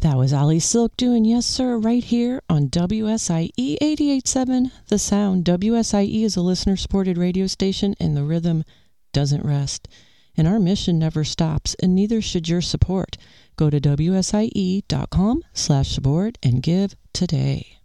That was Ali Silk doing Yes Sir right here on WSIE 88.7 The Sound. WSIE is a listener-supported radio station, and the rhythm doesn't rest. And our mission never stops, and neither should your support. Go to WSIE.com/support and give today.